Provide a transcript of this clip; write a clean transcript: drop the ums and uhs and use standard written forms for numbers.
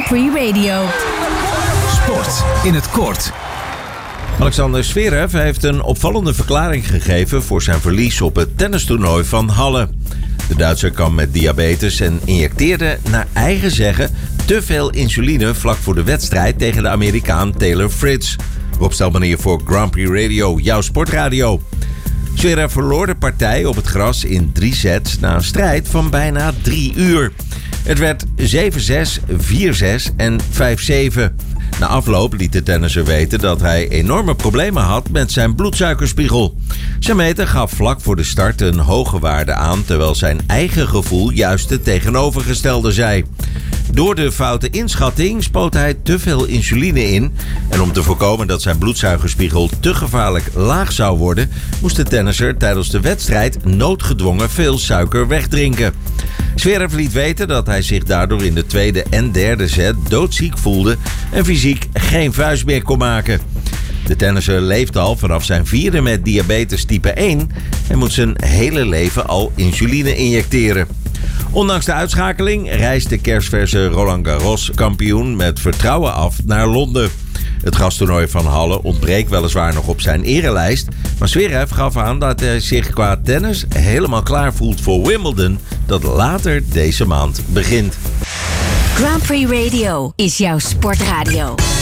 Grand Prix Radio. Sport in het kort. Alexander Zverev heeft een opvallende verklaring gegeven voor zijn verlies op het tennistoernooi van Halle. De Duitser kwam met diabetes en injecteerde naar eigen zeggen te veel insuline vlak voor de wedstrijd tegen de Amerikaan Taylor Fritz. Rob Stelmanier voor Grand Prix Radio, jouw sportradio. Zverev verloor de partij op het gras in 3 sets na een strijd van bijna 3 uur. Het werd 7-6, 4-6 en 5-7. Na afloop liet de tennisser weten dat hij enorme problemen had met zijn bloedsuikerspiegel. Zijn meter gaf vlak voor de start een hoge waarde aan, terwijl zijn eigen gevoel juist het tegenovergestelde zei. Door de foute inschatting spoot hij te veel insuline in. En om te voorkomen dat zijn bloedsuikerspiegel te gevaarlijk laag zou worden, moest de tennisser tijdens de wedstrijd noodgedwongen veel suiker wegdrinken. Zverev liet weten dat hij zich daardoor in de tweede en derde set doodziek voelde en fysiek geen vuist meer kon maken. De tennisser leeft al vanaf zijn 4e met diabetes type 1 en moet zijn hele leven al insuline injecteren. Ondanks de uitschakeling reist de kerstverse Roland Garros kampioen met vertrouwen af naar Londen. Het gasttoernooi van Halle ontbreekt weliswaar nog op zijn erelijst, maar Zverev gaf aan dat hij zich qua tennis helemaal klaar voelt voor Wimbledon, dat later deze maand begint. Grand Prix Radio is jouw sportradio.